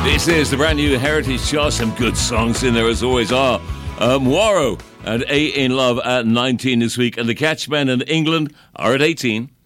This is the brand new Heritage Chart. Some good songs in there as always are. Moiro and A In Love at 19 this week, and the Catchmen in England are at 18.